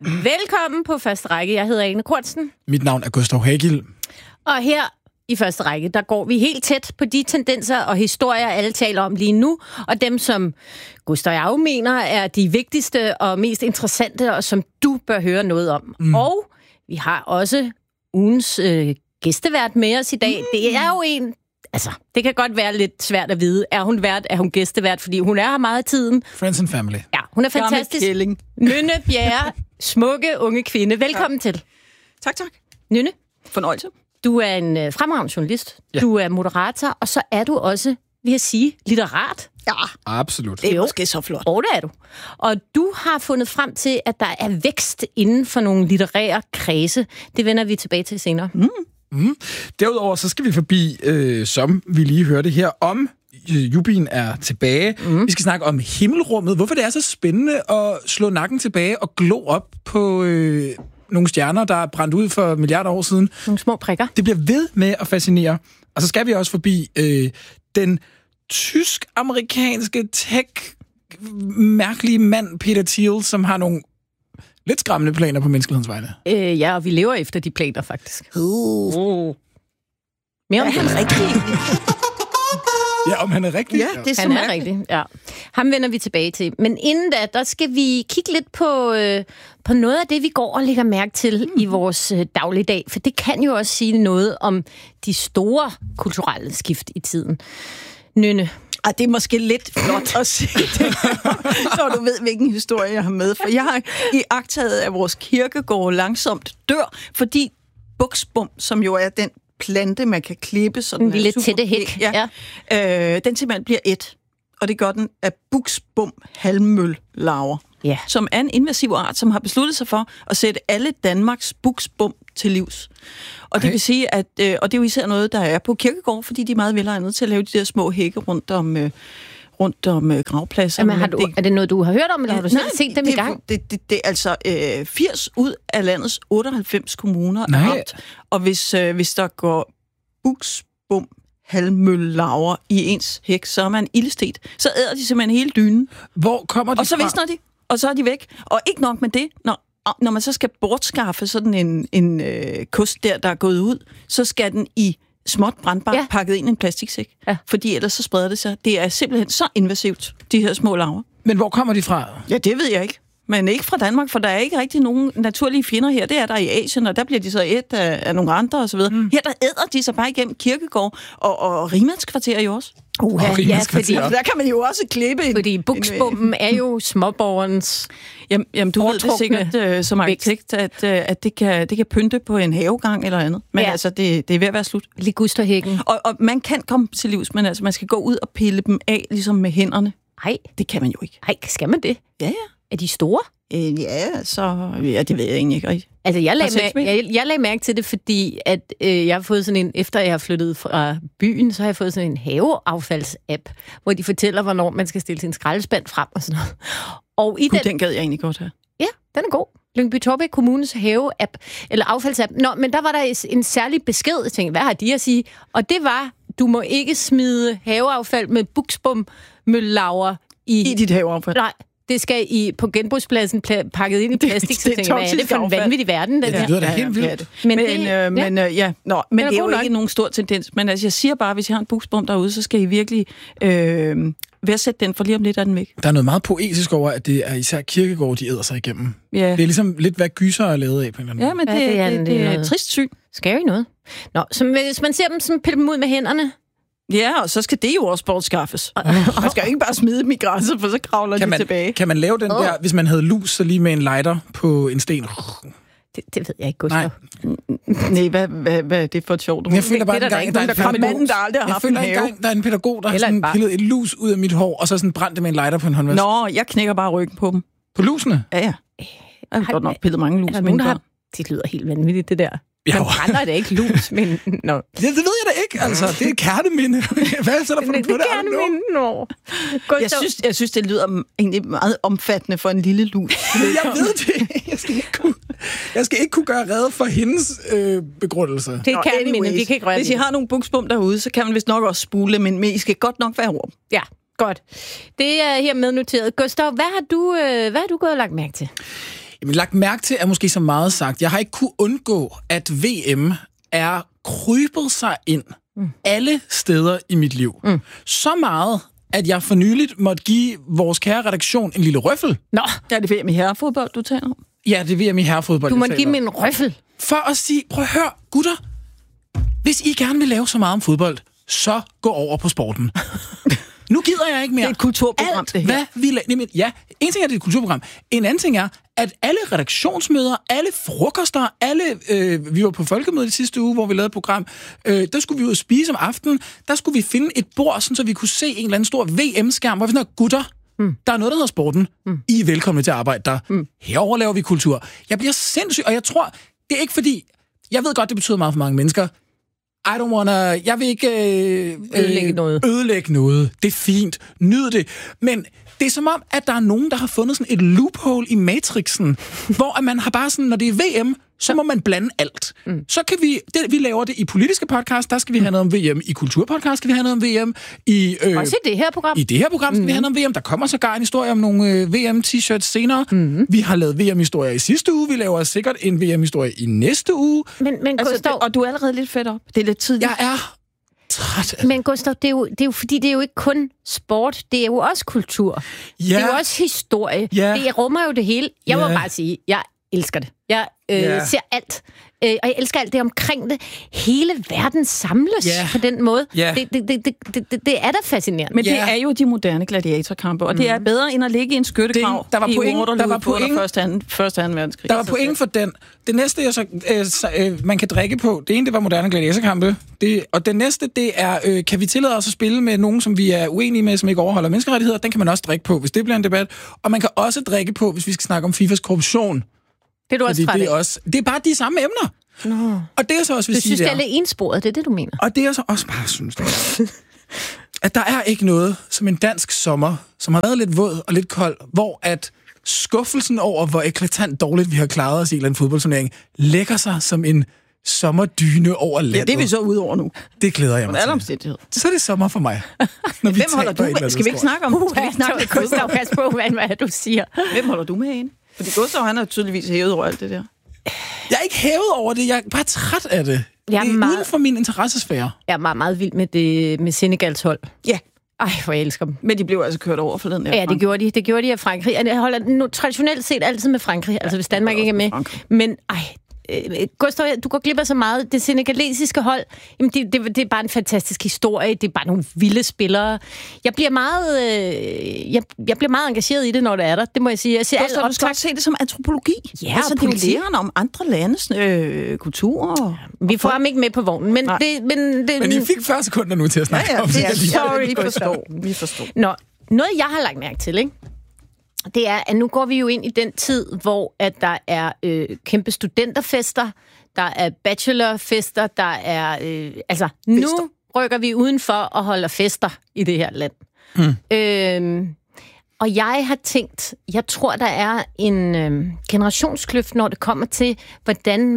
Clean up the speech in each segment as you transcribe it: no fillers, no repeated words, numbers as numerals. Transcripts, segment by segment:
Velkommen på første række. Jeg hedder Ane Kortsen. Mit navn er Gustav Hagil. Og her i første række, der går vi helt tæt på de tendenser og historier, alle taler om lige nu, og dem, som Gustav og jeg mener, er de vigtigste og mest interessante, og som du bør høre noget om. Og vi har også ugens gæstevært med os i dag. Det er jo en... Altså, det kan godt være lidt svært at vide. Er hun vært? Er hun gæstevært? Fordi hun er her meget af tiden. Friends and family. Ja, hun er fantastisk. Nynne Bjerre, smukke unge kvinde. Velkommen til. Tak. Nynne. Fornøjelse. Du er en fremragende journalist. Ja. Du er moderator, og så er du også, vil jeg sige, litterat. Ja, absolut. det er måske så flot. Og det er du. Og du har fundet frem til, at der er vækst inden for nogle litterære kredse. Det vender vi tilbage til senere. Derudover så skal vi forbi, som vi lige hørte her, om Jubin er tilbage. Vi skal snakke om himmelrummet. Hvorfor det er så spændende at slå nakken tilbage og glo op på nogle stjerner, der er brændt ud for milliarder år siden. Nogle små prikker. Det bliver ved med at fascinere. Og så skal vi også forbi den tysk-amerikanske tech-mærkelige mand, Peter Thiel, som har nogle lidt skræmmende planer på menneskelighedens vegne. Ja, og vi lever efter de planer, faktisk. Mere om han rigtig. Ja, om han er rigtig. Ja, det er Han er rigtig, ja. Ham vender vi tilbage til. Men inden da, der skal vi kigge lidt på noget af det, vi går og lægger mærke til i vores dagligdag. For det kan jo også sige noget om de store kulturelle skift i tiden. Nynne. Det er måske lidt flot at sige det, når du ved, hvilken historie jeg har med. For jeg har iagttaget, at vores kirkegård langsomt dør, fordi buksbom, som jo er den plante, man kan klippe sådan en lille tætte hæk. Ja. Den simpelthen bliver og det gør den af buksbom halvmøllarver, som er en invasiv art, som har besluttet sig for at sætte alle Danmarks buksbom til livs. Og det vil sige, at og det er jo især noget, der er på kirkegård, fordi de er meget velegnet til at lave de der små hække rundt om gravpladser. Jamen, er det noget, du har hørt om, eller har du selv set dem i gang? Det er altså 80 ud af landets 98 kommuner er ramt. Og hvis der går buksbom halvmøllarver i ens hæk, så er man ildestet. Så æder de simpelthen hele dynen. Hvor kommer de og så visner de, og så er de væk. Og ikke nok med det, når man så skal bortskaffe sådan en kost der er gået ud, så skal den i småt brandbart pakket ind i en plastiksæk. Ja. Fordi ellers så spreder det sig. Det er simpelthen så invasivt, de her små larver. Men hvor kommer de fra? Ja, det ved jeg ikke. Men ikke fra Danmark, for der er ikke rigtig nogen naturlige fjender her. Det er der i Asien, og der bliver de så ædt af nogle andre osv. Her der æder de sig bare igennem kirkegård og rigmandskvarter jo også. Ja, fordi der kan man jo også klippe. Fordi buksbommen er jo småborgerens. Jamen du ved det sikkert som arkitekt, at det kan pynte på en havegang eller andet. Men altså, det er ved at være slut. Ligusterhækken. Og man kan komme til livs, men altså, man skal gå ud og pille dem af, ligesom med hænderne. Nej. Det kan man jo ikke. Nej, skal man det? Ja. Er de store? Det ved jeg egentlig ikke rigtigt. Altså, jeg lagde mærke til det, fordi at jeg har fået sådan en, efter jeg har flyttet fra byen, så har jeg fået sådan en haveaffaldsapp, hvor de fortæller, hvornår man skal stille sin skraldespand frem og sådan noget. Og den gad jeg egentlig godt have. Ja, den er god. Lyngby-Taarbæk Kommunes haveapp, eller affaldsapp. Men der var der en særlig besked, jeg tænkte, hvad har de at sige? Og det var, du må ikke smide haveaffald med buksbom-møllarver i dit haveaffald. Nej. Det skal på genbrugspladsen pakket ind i plastik, så tænker jeg, hvad er det for en vanvittig verden, den her? Det lyder da helt vildt. Men det er jo ikke nogen stor tendens. Men altså, jeg siger bare, hvis jeg har en buksbom derude, så skal I virkelig værdsætte den, for lige om lidt er den væk. Der er noget meget poetisk over, at det er især kirkegård, de æder sig igennem. Ja. Det er ligesom lidt, hvad gyser er lavet af på en eller anden måde. Ja, men det er et trist syn. Scary noget. Nå, så hvis man ser dem, så pille dem ud med hænderne. Ja, og så skal det jo også bortskaffes. Man skal jo ikke bare smide dem i græsset, for så kravler de tilbage. Kan man lave den der, hvis man havde lus, så lige med en lighter på en sten? Det ved jeg ikke, Gustav. Nej, hvad er det for et sjovt? Jeg føler bare engang, der er en pædagog, der har sådan pillet et lus ud af mit hår, og så sådan brændt det med en lighter på en håndvask. Nå, jeg knækker bare ryggen på dem. På lusene? Ja. Jeg har godt nok pillet mange lus. Det lyder helt vanvittigt, det der. Man brænder det ikke lus, men... No. Ja, det ved jeg da ikke, altså. Det er et kærteminde. Hvad så der for på det? Det er kærteminde, Jeg synes, det lyder egentlig meget omfattende for en lille lus. Jeg ved det. Jeg skal ikke kunne gøre rede for hendes begrundelse. Det er kærteminde, vi kan ikke røre. Hvis I har nogle buksbom derude, så kan man vist nok også spule, men I skal godt nok være rum. Ja, godt. Det er her mednoteret. Gustav, hvad har du gået og lagt mærke til? Jamen, lagt mærke til er måske så meget sagt. Jeg har ikke kunne undgå, at VM er krybet sig ind alle steder i mit liv. Så meget, at jeg for nyligt måtte give vores kære redaktion en lille røffel. Nå, er det VM i herrefodbold, du taler om? Ja, det er VM i herrefodbold. Du må give mig en røffel. For at sige, prøv at høre, gutter, hvis I gerne vil lave så meget om fodbold, så gå over på sporten. Nu gider jeg ikke mere. Det er et kulturprogram, det her. Ja, en ting er, det er et kulturprogram. En anden ting er, at alle redaktionsmøder, alle frokoster, vi var på folkemødet i sidste uge, hvor vi lavede et program, der skulle vi ud og spise om aftenen, der skulle vi finde et bord, sådan, så vi kunne se en eller anden stor VM-skærm, hvor vi sådan, gutter, der er noget, der hedder sporten. I er velkomne til at arbejde der. Herover laver vi kultur. Jeg bliver sindssyg, og jeg tror, det er ikke fordi, jeg ved godt, det betyder meget for mange mennesker. Jeg vil ikke ødelægge noget. Det er fint. Nyd det. Men det er som om, at der er nogen, der har fundet sådan et loophole i matrixen, hvor man har bare sådan, når det er VM, så må man blande alt. Så kan vi laver det i politiske podcast, der skal vi have noget om VM. I kulturpodcast skal vi have noget om VM. Også i det her program. I det her program skal vi have noget om VM. Der kommer sågar en historie om nogle VM-t-shirts senere. Vi har lavet VM-historier i sidste uge. Vi laver sikkert en VM-historie i næste uge. Men Gustav, og du er allerede lidt fedt op. Det er lidt tidligt. Jeg er træt af det. Men Gustav, det er jo fordi, det er jo ikke kun sport, det er jo også kultur. Ja. Det er jo også historie. Ja. Det rummer jo det hele. Jeg må bare sige, jeg elsker det. Jeg ser alt. Og jeg elsker alt det omkring det. Hele verden samles på den måde. Det er da fascinerende. Men det er jo de moderne gladiatorkampe, og det er bedre end at ligge i en skyttegrav der var point, første anden verdenskrig. Der var point for den. Det næste, man kan drikke på, det ene, det var moderne gladiatorkampe. Og det næste, det er, kan vi tillade os at spille med nogen, som vi er uenige med, som ikke overholder menneskerettigheder? Den kan man også drikke på, hvis det bliver en debat. Og man kan også drikke på, hvis vi skal snakke om FIFAs korruption. Det er du også træt af. Det er bare de samme emner. Nå. Og det er så også, du synes, det er lidt ensporet, det er det, du mener? Og det er så også bare, synes jeg, at der er ikke noget som en dansk sommer, som har været lidt våd og lidt kold, hvor at skuffelsen over, hvor eklatant dårligt vi har klaret os i en eller anden fodboldturnering, lægger sig som en sommerdyne over landet. Ja, det er vi så ud over nu. Det glæder jeg mig til. Omstændighed. Så er det sommer for mig. Når Hvem holder du med? Skal vi ikke snakke om det? Gustav, pas på, hvad du siger. Hvem holder du med hende? Fordi Gustav, han er tydeligvis hævet over alt det der. Jeg er ikke hævet over det, jeg er bare træt af det. Det er uden for min interessesfære. Jeg er meget, meget vild med Senegals hold. Ja. Ej, hvor jeg elsker dem. Men de blev altså kørt over forleden. Ja, det gjorde de. Det gjorde de af Frankrig. Jeg holder nu traditionelt set altid med Frankrig, altså hvis Danmark ikke er med. Men Gustav, du går glip af så meget. Det senegalesiske hold, jamen det er bare en fantastisk historie. Det er bare nogle vilde spillere. Jeg bliver meget engageret i det, når det er der. Det må jeg sige. Jeg ser Gustav, du skal se det som antropologi. Ja, altså, det er jo læren om andre landes kulturer. Vi får ham ikke med på vognen, men Men I fik 40 sekunder nu til at snakke om det. Vi forstår. Nå, noget jeg har lagt mærke til, ikke? Det er, at nu går vi jo ind i den tid, hvor at der er kæmpe studenterfester, der er bachelorfester, der er... nu rykker vi udenfor og holder fester i det her land. Og jeg har tænkt, jeg tror, der er en generationskløft, når det kommer til, hvordan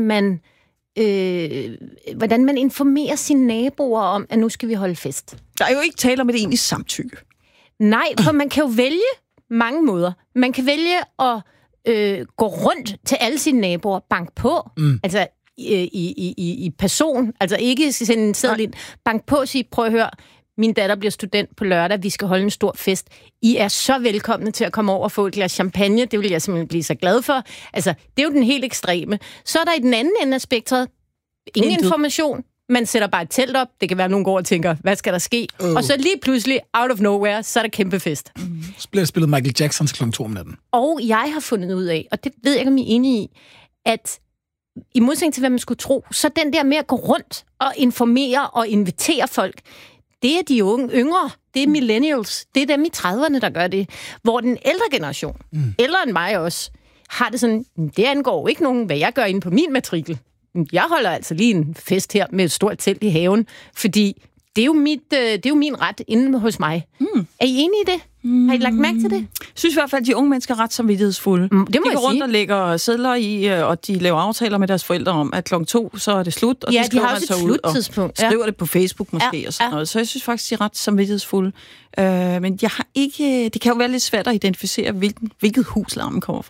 man informerer sine naboer om, at nu skal vi holde fest. Der er jo ikke tale om et egentligt samtykke. Nej, for man kan jo vælge mange måder. Man kan vælge at gå rundt til alle sine naboer, bank på, altså i person, altså ikke sende en seddel ind, bank på og sige, prøv at høre, min datter bliver student på lørdag, vi skal holde en stor fest. I er så velkomne til at komme over og få et glas champagne, det vil jeg simpelthen blive så glad for. Altså, det er jo den helt ekstreme. Så er der i den anden ende af spektret ingen information. Man sætter bare et telt op. Det kan være, at nogen går og tænker, hvad skal der ske? Og så lige pludselig, out of nowhere, så er der kæmpe fest. Så bliver der spillet Michael Jackson til kl. 2 om natten. Og jeg har fundet ud af, og det ved jeg ikke, om I er enige i, at i modsætning til, hvad man skulle tro, så den der med at gå rundt og informere og invitere folk, det er de yngre, det er millennials, det er dem i 30'erne, der gør det. Hvor den ældre generation, ældre end mig også, har det sådan, det angår ikke nogen, hvad jeg gør inde på min matrikel. Jeg holder altså lige en fest her med et stort telt i haven, fordi det er jo min ret inde hos mig. Er I enige i det? Har I lagt mærke til det? Jeg synes i hvert fald, at de unge mennesker er ret samvittighedsfulde. Det må de går rundt og lægger sedler i, og de laver aftaler med deres forældre om, at 2:00, så er det slut. Og ja, de har også et sluttidspunkt. Skriver det på Facebook måske og sådan noget. Så jeg synes faktisk, de er ret samvittighedsfulde. Men jeg har ikke... Det kan jo være lidt svært at identificere, hvilket hus larmen kommer fra.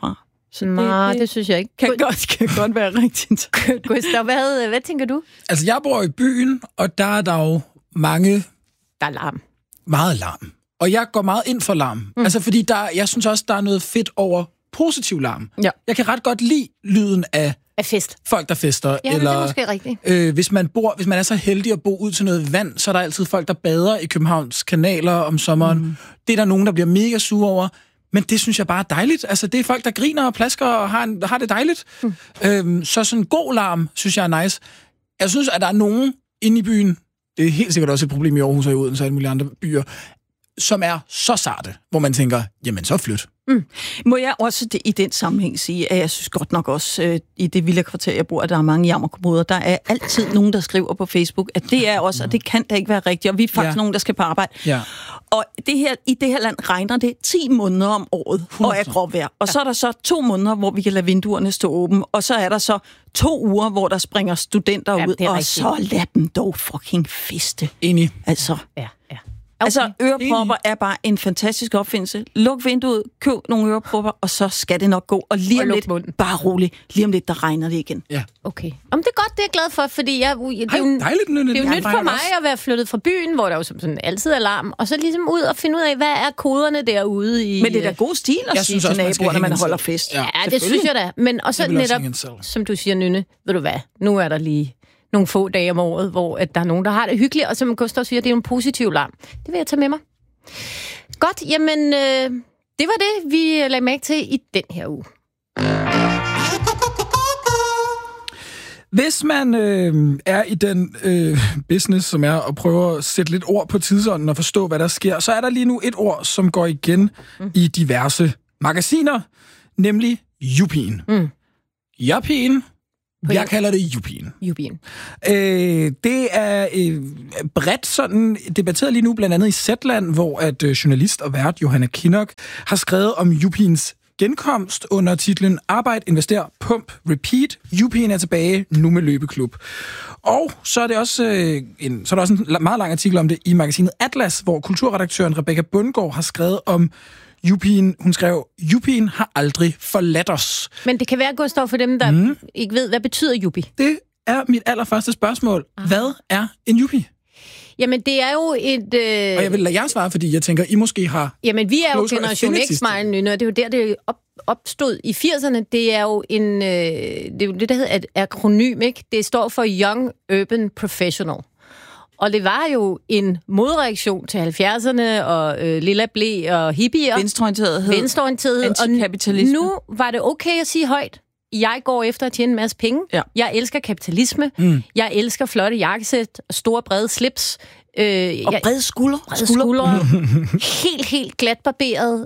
Så det synes jeg ikke. Kan godt være rigtigt. Gustav, hvad tænker du? Altså, jeg bor i byen, og der er jo mange... Der er larm. Meget larm. Og jeg går meget ind for larm. Altså, fordi jeg synes også, der er noget fedt over positiv larm. Ja. Jeg kan ret godt lide lyden af fest. Folk, der fester. Ja, eller, det er måske rigtigt. Hvis man er så heldig at bo ud til noget vand, så er der altid folk, der bader i Københavns kanaler om sommeren. Det er der nogen, der bliver mega sure over. Men det synes jeg bare er dejligt. Altså, det er folk, der griner og plasker og har det dejligt. Så sådan en god larm, synes jeg er nice. Jeg synes, at der er nogen inde i byen, det er helt sikkert også et problem i Aarhus og i Odense og alle mulige andre byer, som er så sarte, hvor man tænker, jamen så flyt. Må jeg også i den sammenhæng sige, at jeg synes godt nok også, i det villakvarter, jeg bor, at der er mange jammerkommoder. Der er altid nogen, der skriver på Facebook, at det er også, og det kan da ikke være rigtigt, og vi er faktisk nogen, der skal på arbejde. Ja. Og i det her land regner det 10 måneder om året, 100%. Og er gråvejr. Og så er der så 2 måneder, hvor vi kan lade vinduerne stå åbne, og så er der så 2 uger, hvor der springer studenter ud, og rigtigt. Så lad dem dog fucking feste. Enig. Altså. Ja. Okay. Altså, ørepropper er bare en fantastisk opfindelse. Luk vinduet, køb nogle ørepropper, og så skal det nok gå. Og lige om lidt, bare rolig, lige om lidt, der regner det igen. Ja. Okay. Om det er godt, det er jeg glad for, fordi det er jo nyt for mig at være flyttet fra byen, hvor der jo sådan altid er larm, og så ligesom ud og finde ud af, hvad er koderne derude i... Men det er da god stil at sige til naboerne, når man holder fest. Ja, det synes jeg da. Men også netop, som du siger, Nynne, ved du hvad, nu er der lige nogle få dage om året, hvor at der er nogen, der har det hyggeligt, og som Gustav siger, det er en positiv larm. Det vil jeg tage med mig. Godt, jamen, det var det, vi lagde mærke til i den her uge. Hvis man er i den business, som er at prøve at sætte lidt ord på tidsånden og forstå, hvad der sker, så er der lige nu et ord, som går igen i diverse magasiner, nemlig Jupien. Juppien. Jeg kalder det Jupien. Det er bredt sådan debatteret lige nu, blandt andet i Zetland, hvor at journalist og vært Johanna Kinnock har skrevet om Jupiens genkomst under titlen Arbejd, Invester, Pump, Repeat. Jupien er tilbage, nu med løbeklub. Og så er det også en meget lang artikel om det i magasinet Atlas, hvor kulturredaktøren Rebecca Bundgaard har skrevet om Jupien. Hun skrev, Jupien har aldrig forladt os. Men det kan være, Gustav, for dem, der ikke ved, hvad betyder Jupi? Det er mit allerførste spørgsmål. Hvad er en Jupi? Jamen, det er jo et... Og jeg vil lade jer svare, fordi jeg tænker, I måske har... Jamen, vi er jo generation X, Nynne, og det er jo der, det opstod i 80'erne. Det er jo det, der hedder et akronym, ikke? Det står for Young Urban Professional. Og det var jo en modreaktion til 70'erne og lilla blæ og hippier. Venstreorientethed. Antikapitalisme. Og nu var det okay at sige højt. Jeg går efter at tjene en masse penge. Ja. Jeg elsker kapitalisme. Jeg elsker flotte jakkesæt og store brede slips. Og brede skuldre. Helt glat barberet.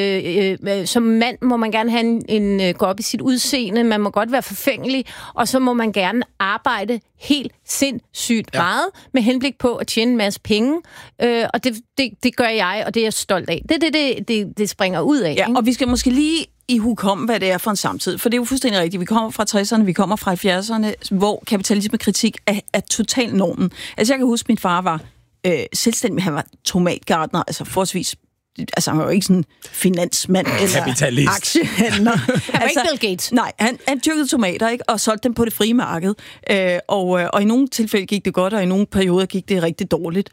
Som mand må man gerne have gå op i sit udseende. Man må godt være forfængelig. Og så må man gerne arbejde helt sindssygt meget med henblik på at tjene en masse penge. Og det gør jeg, og det er jeg stolt af. Det springer ud af. Ja, og vi skal måske lige i hukomme, hvad det er for en samtid. For det er jo fuldstændig rigtigt. Vi kommer fra 60'erne, vi kommer fra 70'erne, hvor kapitalismekritik er total normen. Altså, jeg kan huske, at min far var selvstændig. Han var tomatgartner, altså forholdsvis... Altså, han var jo ikke sådan finansmand eller aktiehandler. Han var ikke Bill Gates. Nej, han dyrkede tomater, ikke, og solgte dem på det frie marked. Og i nogle tilfælde gik det godt, og i nogle perioder gik det rigtig dårligt.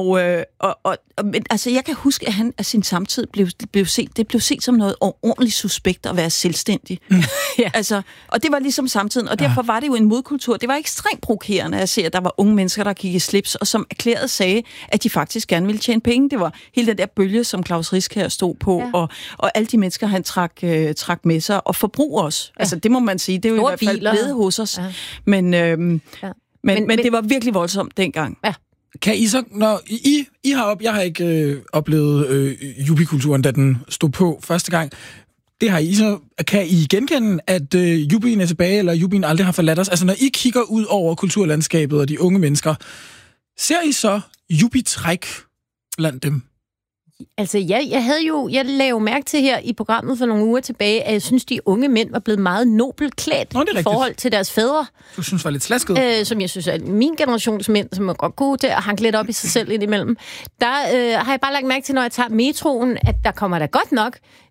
Men altså, jeg kan huske, at han af sin samtid blev set som noget ordentligt suspekt at være selvstændig. Ja. Altså, og det var ligesom samtiden, og derfor var det jo en modkultur. Det var ekstremt provokerende at se, at der var unge mennesker, der gik i slips, og som erklæret sagde, at de faktisk gerne ville tjene penge. Det var hele den der bølge, som Claus Riskær stod på, og alle de mennesker, han trak med sig, og forbrug også. Altså, det må man sige. Det er jo i hvert fald blevet hos os. Ja. Men det var virkelig voldsomt dengang. Ja. Kan I så, når I har jeg har ikke oplevet jubikulturen, da den stod på første gang. Det har I så. Kan I genkende, at jubien er tilbage, eller jubien aldrig har forladt os? Altså, når I kigger ud over kulturlandskabet og de unge mennesker, ser I så jubitræk blandt dem? Altså, jeg lagde jo mærke til her i programmet for nogle uger tilbage, at jeg synes, de unge mænd var blevet meget nobelt klædt i forhold til deres fædre. Du synes, var lidt slasket? Som jeg synes, at min generations mænd, som er godt gode til at hanke lidt op i sig selv indimellem, der har jeg bare lagt mærke til, når jeg tager metroen, at der kommer der godt nok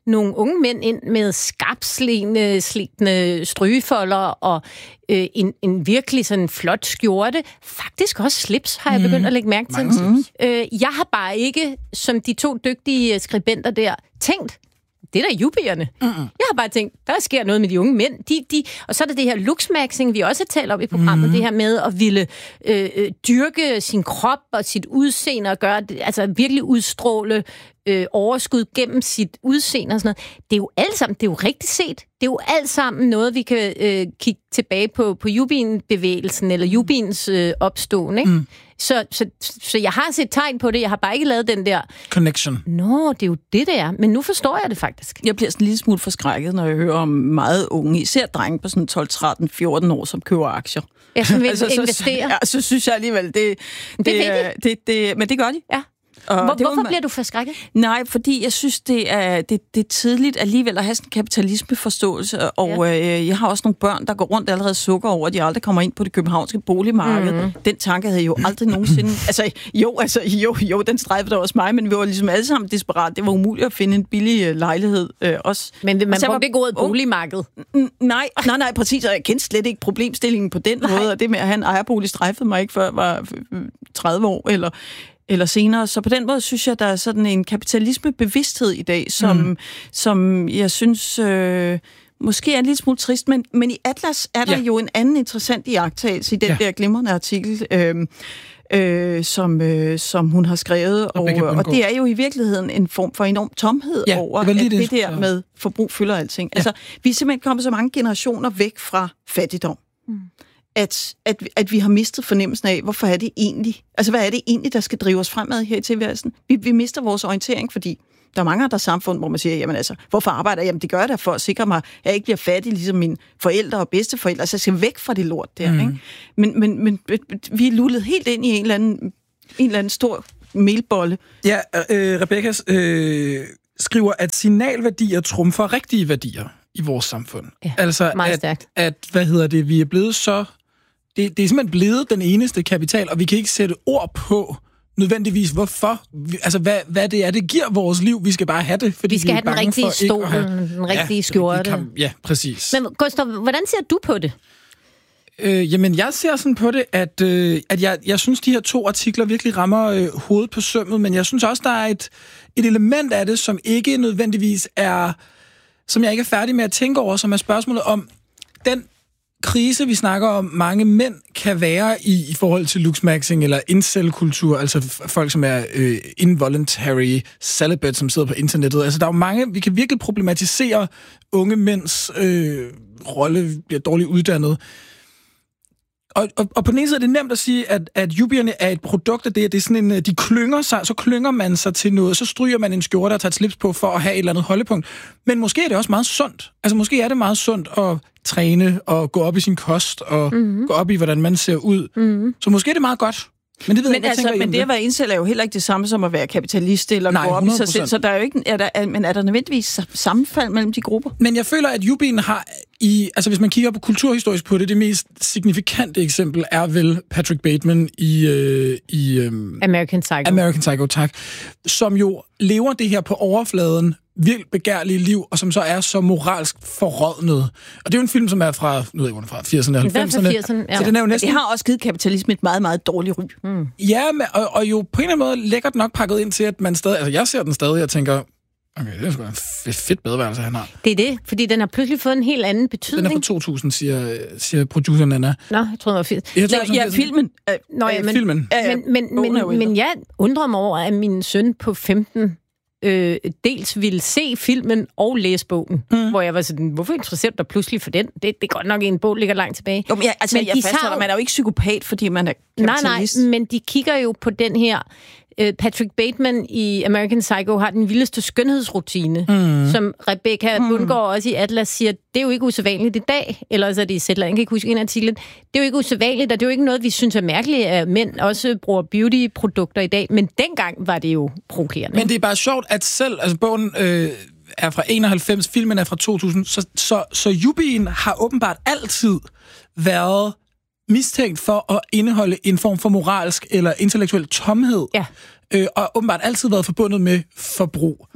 nogle unge mænd ind med skarpsliggende strygefolder og en virkelig sådan flot skjorte. Faktisk også slips, har jeg begyndt at lægge mærke til. Jeg har bare ikke, som de 2 dygtige skribenter der, tænkt, det er da jubierne. Jeg har bare tænkt, der sker noget med de unge mænd. Og så er der det her looksmaxing, vi også har talt om i programmet, det her med at ville dyrke sin krop og sit udseende og gøre det, altså virkelig udstråle overskud gennem sit udseende og sådan noget. Det er jo alt sammen, det er jo rigtigt set. Det er jo alt sammen noget, vi kan kigge tilbage på Jubin-bevægelsen eller Jubins opståen, ikke? Så jeg har set tegn på det, jeg har bare ikke lavet den der connection. Nå, det er jo det er. Men nu forstår jeg det faktisk. Jeg bliver sådan en lille smule forskrækket, når jeg hører om meget unge, især drenge på sådan 12, 13, 14 år, som køber aktier. Ja, som vil investere. Så synes jeg alligevel, det men det gør de. Ja. Hvorfor bliver du forskrækket? Nej, fordi jeg synes, det er tidligt alligevel at have sådan en kapitalismeforståelse, og jeg har også nogle børn, der går rundt allerede sukker over, at de aldrig kommer ind på det københavnske boligmarked. Den tanke havde jo aldrig nogensinde... Jo, den strejfede også mig, men vi var ligesom alle sammen desperat. Det var umuligt at finde en billig lejlighed også. Men man brugte ikke ordet boligmarked? Nej, præcis, og jeg kendte slet ikke problemstillingen på den måde, og det med at have en ejerbolig strejfede mig ikke før jeg var 30 år, eller senere. Så på den måde synes jeg, der er sådan en kapitalismebevidsthed i dag, som jeg synes måske er en lille smule trist, men i Atlas er der jo en anden interessant iagttagelse i den der glimrende artikel, som hun har skrevet, og det er jo i virkeligheden en form for enorm tomhed over, at det der med forbrug fylder alting. Altså, vi er simpelthen kommet så mange generationer væk fra fattigdom. At vi har mistet fornemmelsen af, hvorfor er det egentlig? Altså, hvad er det egentlig, der skal drive os fremad her i tilværelsen? Vi mister vores orientering, fordi der er mange andre samfund, hvor man siger, jamen altså, hvorfor arbejder jeg? Jamen, det gør jeg da for at sikre mig, at jeg ikke bliver fattig, ligesom mine forældre og bedsteforældre. Altså, jeg skal væk fra det lort der, ikke? Men vi er lullet helt ind i en eller anden stor melbolle. Ja, Rebecca skriver, at signalværdier trumfer rigtige værdier i vores samfund. Ja, altså, vi er blevet så... Det er simpelthen blevet den eneste kapital, og vi kan ikke sætte ord på nødvendigvis, hvorfor. Altså, hvad det er, det giver vores liv. Vi skal bare have det, fordi vi skal have den rigtige stol, den rigtige skjorte. Ja, præcis. Men Gustav, hvordan ser du på det? Jamen, jeg ser sådan på det, at jeg synes, de her 2 artikler virkelig rammer hovedet på sømmet, men jeg synes også, der er et element af det, som ikke nødvendigvis er... som jeg ikke er færdig med at tænke over, som er spørgsmålet om den krise, vi snakker om, mange mænd kan være i forhold til looksmaxing eller incel-kultur, altså folk, som er involuntary celibate, som sidder på internettet. Altså, der er jo mange, vi kan virkelig problematisere unge mænds rolle, bliver dårligt uddannet. Og på den ene side er det nemt at sige, at jubierne er et produkt af det er sådan en, de klynger sig, så klynger man sig til noget, så stryger man en skjorte og tager et slips på for at have et eller andet holdepunkt. Men måske er det også meget sundt. Altså måske er det meget sundt at træne og gå op i sin kost og gå op i, hvordan man ser ud. Så måske er det meget godt. Men det ved jeg ikke, men det at være incel er jo heller ikke det samme som at være kapitalist eller gå op i sig selv, så der er jo ikke men er der nødvendigvis sammenfald mellem de grupper? Men jeg føler, at Jubin har altså hvis man kigger på kulturhistorisk på det mest signifikante eksempel er vel Patrick Bateman i American Psycho, tak, som jo lever det her på overfladen vildt begærlige liv, og som så er så moralsk forrådnet. Og det er jo en film, som er fra, nu ved jeg, fra 80'erne og 90'erne. Ja. Så den er jo næsten... Det har også givet kapitalismen et meget, meget dårligt ry. Ja, og jo på en eller anden måde lækkert nok pakket ind til, at man stadig... Altså, jeg ser den stadig og tænker, okay, det er sgu en fedt badeværelse, han har. Det er det, fordi den har pludselig fået en helt anden betydning. Den er fra 2000, siger produceren Anna. Nå, jeg tror, det var 80. Ja, filmen. Filmen. Men jeg undrer mig over, at min søn på 15... dels ville se filmen og læse bogen, hvor jeg var sådan, hvorfor interesserer du dig pludselig for den? Det er godt nok en bog, ligger langt tilbage. Jo, men jeg fastholder, man er jo ikke psykopat, fordi man er kapitalist. Nej, men de kigger jo på den her Patrick Bateman i American Psycho har den vildeste skønhedsrutine, som Rebecca Bundgaard også i Atlas siger, det er jo ikke usædvanligt i dag, ellers er det i Zetland, jeg kan ikke huske en af artiklen. Det er jo ikke usædvanligt, og det er jo ikke noget, vi synes er mærkeligt, at mænd også bruger beauty-produkter i dag, men dengang var det jo provokerende. Men det er bare sjovt, at selv, altså bogen er fra 91, filmen er fra 2000, så Jubin har åbenbart altid været mistænkt for at indeholde en form for moralsk eller intellektuel tomhed, og åbenbart altid været forbundet med forbrug.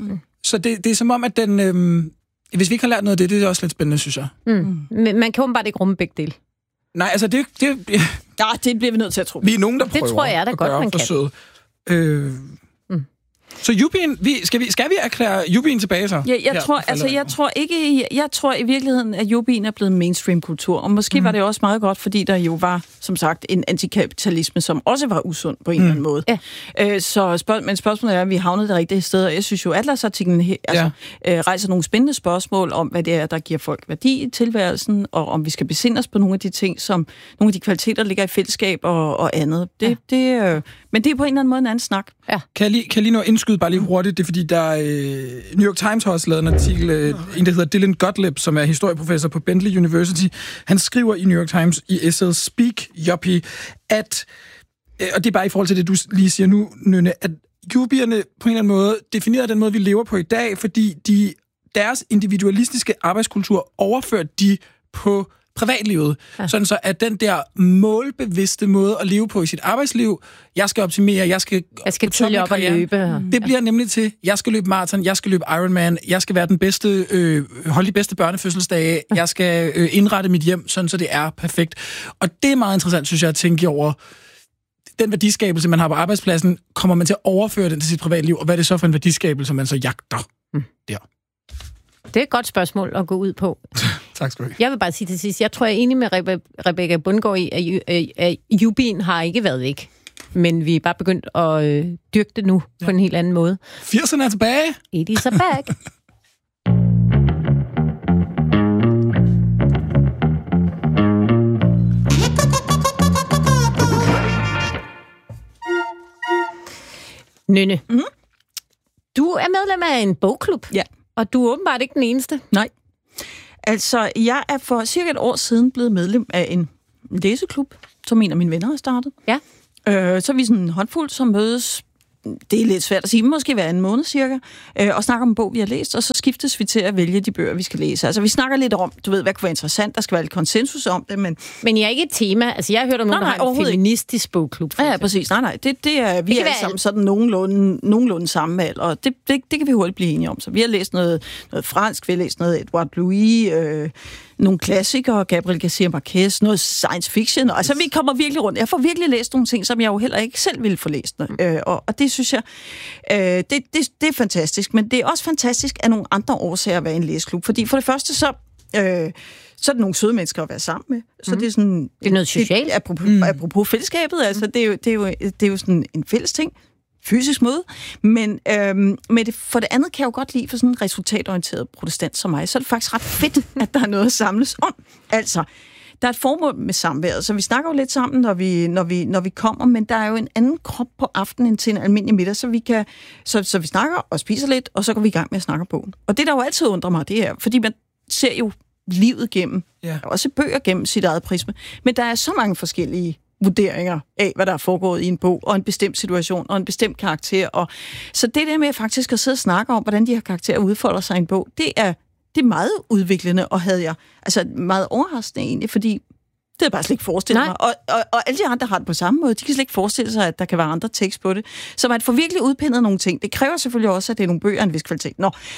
Så det er som om, at den... hvis vi ikke har lært noget af det er også lidt spændende, synes jeg. Men man kan åbenbart ikke rumme begge dele. Nej, altså det... Ja, det bliver vi nødt til at tro. Vi er nogen, der prøver. Det tror jeg da godt, man kan. Så Jubin, skal vi erklære Jubin tilbage så? Ja, jeg tror i virkeligheden, at Jubin er blevet mainstream-kultur, og måske var det også meget godt, fordi der jo var, som sagt, en antikapitalisme, som også var usund på en eller anden måde. Ja. Men spørgsmålet er, at vi havnede det rigtige sted, og jeg synes jo, at Atlas-artiklen rejser nogle spændende spørgsmål om, hvad det er, der giver folk værdi i tilværelsen, og om vi skal besinde os på nogle af de ting, som nogle af de kvaliteter, der ligger i fællesskab og andet. Men det er på en eller anden måde en anden snak. Ja. Kan jeg lige nå indskyde bare lige hurtigt, det er fordi, der New York Times har også lavet en artikel, en der hedder Dylan Gottlieb, som er historieprofessor på Bentley University. Han skriver i New York Times i essayet Speak, Yuppie, at, og det er bare i forhold til det, du lige siger nu, Nynne, at yubierne på en eller anden måde definerer den måde, vi lever på i dag, fordi deres individualistiske arbejdskultur overfører de på privatlivet. Ja. Sådan så, at den der målbevidste måde at leve på i sit arbejdsliv, jeg skal optimere, jeg skal tidligere op og løbe. Det bliver nemlig til, jeg skal løbe maraton, jeg skal løbe Ironman, jeg skal være den bedste, holde de bedste børnefødselsdage, jeg skal indrette mit hjem, sådan så det er perfekt. Og det er meget interessant, synes jeg, at tænke over den værdiskabelse, man har på arbejdspladsen, kommer man til at overføre den til sit privatliv, og hvad er det så for en værdiskabelse, man så jagter der? Det er et godt spørgsmål at gå ud på. Tak skal du have. Jeg vil bare sige til sidst, jeg tror, jeg er enig med Rebecca Bundgaard i, at Jubin har ikke været væk. Men vi er bare begyndt at dyrke det nu på en helt anden måde. 80'erne er tilbage. It is a back. Nynne, du er medlem af en bogklub. Ja. Og du er åbenbart ikke den eneste. Nej. Altså, jeg er for cirka et år siden blevet medlem af en læseklub, som en af mine venner har startet. Ja. Så er vi sådan en håndfuld, som mødes, det er lidt svært at sige, måske hver en måned cirka, og snakker om en bog, vi har læst, og så skiftes vi til at vælge de bøger, vi skal læse. Altså, vi snakker lidt om, du ved, hvad kunne være interessant, der skal være lidt konsensus om det, Men jeg er ikke et tema. Altså, jeg har hørt om nogen, der har en feministisk bogklub. Ja, præcis. Nej, det er, vi er alle sammen sådan nogenlunde samme alder, og det kan vi hurtigt blive enige om. Så vi har læst noget fransk, vi har læst noget Edouard Louis, nogle klassikere, Gabriel Garcia Marquez, noget science fiction. Altså, vi kommer virkelig rundt. Jeg får virkelig læst nogle ting, som jeg jo heller ikke selv ville få læst. Og det synes jeg, det er fantastisk. Men det er også fantastisk af nogle andre årsager at være i en læseklub. Fordi for det første, så er det nogle søde mennesker at være sammen med. Så det er sådan... Det er noget socialt. Apropos fællesskabet, altså, det er jo sådan en fælles ting. Fysisk møde, men for det andet kan jeg jo godt lide for sådan en resultatorienteret protestant som mig, så er det faktisk ret fedt, at der er noget at samles om. Altså, der er et formål med samværet, så vi snakker jo lidt sammen, når vi kommer, men der er jo en anden krop på aftenen end til en almindelig middag, så vi snakker og spiser lidt, og så går vi i gang med at snakke bogen. Og det, der jo altid undrer mig, det er, fordi man ser jo livet gennem, også bøger gennem sit eget prisme, men der er så mange forskellige vurderinger af, hvad der er foregået i en bog, og en bestemt situation, og en bestemt karakter. Og så det der med faktisk at sidde og snakke om, hvordan de her karakterer udfolder sig i en bog, det er meget udviklende, og havde jeg meget overraskende egentlig, fordi det havde jeg bare slet ikke forestillet mig. Og alle de andre har det på samme måde. De kan slet ikke forestille sig, at der kan være andre tekst på det. Så man får virkelig udpindet nogle ting. Det kræver selvfølgelig også, at det er nogle bøger af en vis kvalitet.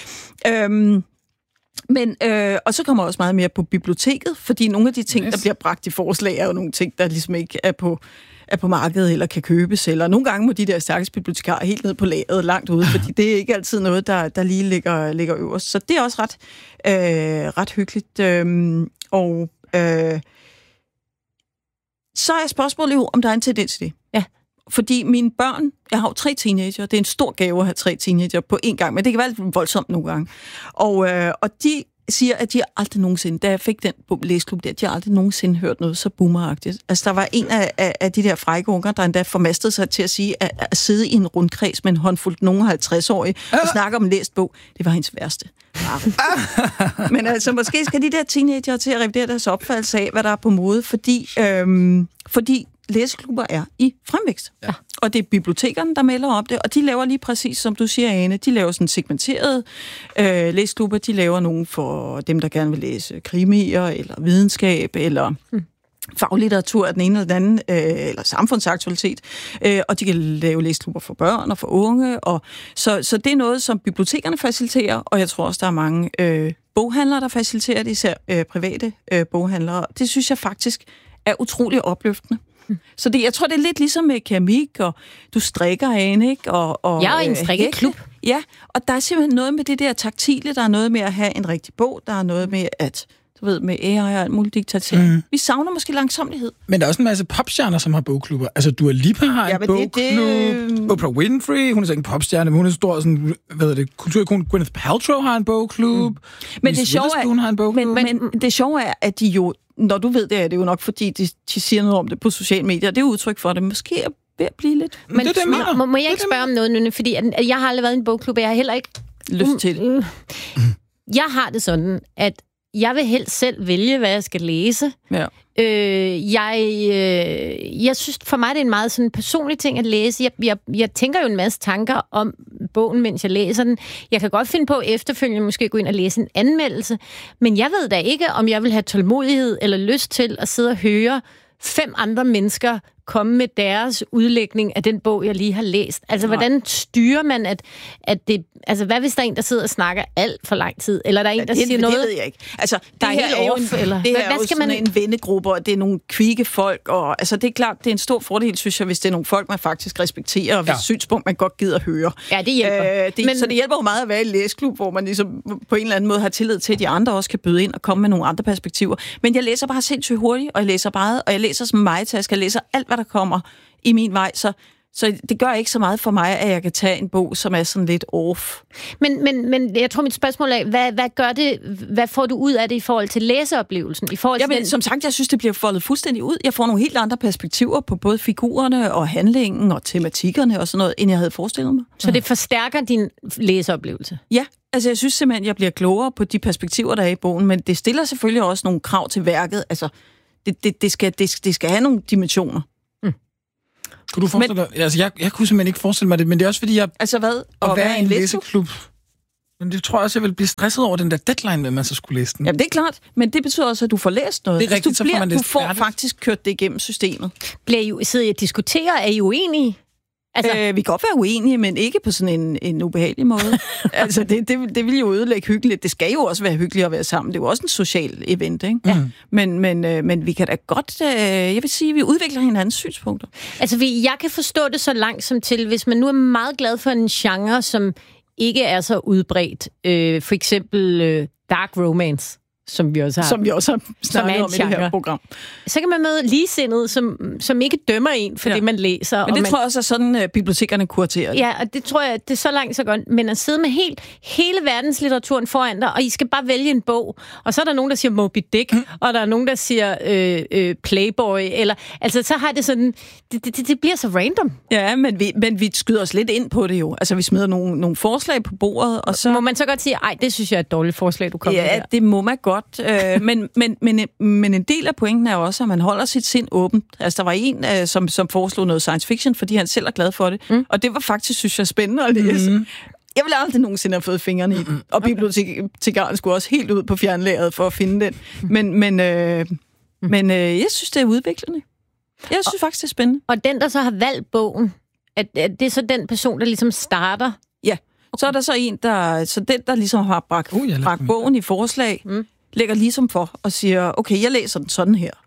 Og så kommer også meget mere på biblioteket, fordi nogle af de ting, der bliver bragt i forslag, er jo nogle ting, der ligesom ikke er på markedet eller kan købes, eller nogle gange må de der stærkeste bibliotekarer helt ned på lageret langt ude, fordi det er ikke altid noget, der lige ligger øverst. Så det er også ret hyggeligt. Så er spørgsmålet jo, om der er en tendens til det. Ja. Fordi mine børn, jeg har jo 3 teenager, det er en stor gave at have 3 teenager på én gang, men det kan være lidt voldsomt nogle gange. Og de siger, at de aldrig nogensinde, da jeg fik den læseklub der, de har aldrig nogensinde hørt noget så boomeragtigt. Altså, der var en af de der frække unger, der endda formastede sig til at sige, at sidde i en rundkreds med en håndfuld nogen 50-årige og snakke om en læst bog, det var hendes værste. Men altså, måske skal de der teenager til at revidere deres opfattelse af, hvad der er på mode, fordi læseklubber er i fremvækst. Ja. Og det er bibliotekerne, der melder op det, og de laver lige præcis, som du siger, Ane, de laver sådan segmenterede læseklubber, de laver nogen for dem, der gerne vil læse krimier, eller videnskab, eller faglitteratur af den ene eller den anden, eller samfundsaktualitet, og de kan lave læseklubber for børn og for unge, og så det er noget, som bibliotekerne faciliterer, og jeg tror også, der er mange boghandlere, der faciliterer det, især private boghandlere. Det synes jeg faktisk er utrolig opløftende. Så jeg tror, det er lidt ligesom med keramik, og du strikker af, ikke? Og jeg er en strikkeklub. Ja, og der er simpelthen noget med det der taktile, der er noget med at have en rigtig bog, der er noget med at, du ved, med AI og alt muligt digitalisering. Vi savner måske langsomlighed. Men der er også en masse popstjerner, som har bogklubber. Altså, Dua Lipa har en bogklub. Oprah Winfrey, hun er så ikke en popstjerne, men hun er stor sådan, kulturikon. Gwyneth Paltrow har en bogklub. Men det sjove er, har en bogklub. Men det sjove er, at de jo, når du ved det, er det jo nok, fordi de siger noget om det på sociale medier. Det er udtryk for det. Måske er ved at blive lidt. Men det må jeg ikke spørge om noget nu, fordi jeg har aldrig været i en bogklub, og jeg har heller ikke lyst til det. Jeg har det sådan, at jeg vil helst selv vælge, hvad jeg skal læse. Ja. Jeg synes, for mig det er en meget sådan personlig ting at læse. Jeg tænker jo en masse tanker om bogen, mens jeg læser den. Jeg kan godt finde på efterfølgende måske gå ind og læse en anmeldelse, men jeg ved da ikke, om jeg vil have tålmodighed eller lyst til at sidde og høre 5 andre mennesker komme med deres udlægning af den bog, jeg lige har læst. Altså, hvordan styrer man, at det... Altså, hvad hvis der er en, der sidder og snakker alt for lang tid? Eller der er en, der siger noget... Det ved jeg ikke. Altså, der er helt off, eller... Det er jo sådan en vennegruppe, og det er nogle kvikke folk, og altså, det er klart, det er en stor fordel, synes jeg, hvis det er nogle folk, man faktisk respekterer, og hvis synspunkt, man godt gider at høre. Ja, det hjælper. Så det hjælper jo meget at være i en læseklub, hvor man ligesom på en eller anden måde har tillid til, at de andre også kan byde ind og komme med nogle andre perspektiver. Men jeg læser bare sindssygt hurtigt, og jeg læser meget, og jeg læser som majtaske, jeg læser alt, hvad der kommer i min vej, så det gør ikke så meget for mig, at jeg kan tage en bog, som er sådan lidt off. Men jeg tror, mit spørgsmål er, hvad gør det, hvad får du ud af det i forhold til læseoplevelsen? Som sagt, jeg synes, det bliver foldet fuldstændig ud. Jeg får nogle helt andre perspektiver på både figurerne og handlingen og tematikkerne og sådan noget, end jeg havde forestillet mig. Så det forstærker din læseoplevelse? Ja, altså jeg synes simpelthen, jeg bliver klogere på de perspektiver, der er i bogen, men det stiller selvfølgelig også nogle krav til værket. Altså, det skal have nogle dimensioner. Kunne du forestille dig... Altså, jeg kunne simpelthen ikke forestille mig det, men det er også, fordi jeg... Altså hvad? At være i en læseklub. Men det tror jeg også, jeg vil blive stresset over den der deadline, med man så skulle læse den. Jamen, det er klart. Men det betyder også, at du får læst noget. Det er rigtigt, så får man det. Du får faktisk kørt det igennem systemet. Sidder I og diskuterer? Er I uenige? Altså... vi kan godt være uenige, men ikke på sådan en ubehagelig måde. Altså, det vil jo ødelægge hyggeligt. Det skal jo også være hyggeligt at være sammen. Det er jo også en social event, ikke? Ja. Men vi kan da godt... jeg vil sige, at vi udvikler hinandens synspunkter. Altså, jeg kan forstå det så langt som til, hvis man nu er meget glad for en genre, som ikke er så udbredt. For eksempel dark romance, som vi også har snakket om i det her program. Så kan man møde ligesindede, som ikke dømmer en for det, man læser. Men det tror jeg også er sådan, bibliotekerne kuraterer det. Ja, og det tror jeg, det er så langt så godt. Men at sidde med hele verdenslitteraturen foran dig, og I skal bare vælge en bog, og så er der nogen, der siger Moby Dick, og der er nogen, der siger Playboy, eller altså så har det sådan, det bliver så random. Ja, men vi skyder os lidt ind på det jo. Altså vi smider nogle forslag på bordet, og så... Må man så godt sige, ej, det synes jeg er et dårligt forslag, du kommer med her. Ja, det må man godt. Men en del af pointen er jo også, at man holder sit sind åbent. Altså, der var en, som foreslog noget science fiction, fordi han selv er glad for det. Og det var faktisk, synes jeg, spændende at læse. Jeg ville aldrig nogensinde have fået fingrene i den. Og bibliotekaren skulle også helt ud på fjernlageret for at finde den. Men jeg synes, det er udviklende. Jeg synes faktisk, det er spændende. Og den, der så har valgt bogen, at det er så den person, der ligesom starter? Ja. Så er der så en, der ligesom har bragt bogen i forslag, lægger ligesom for og siger, okay, jeg læser den sådan her.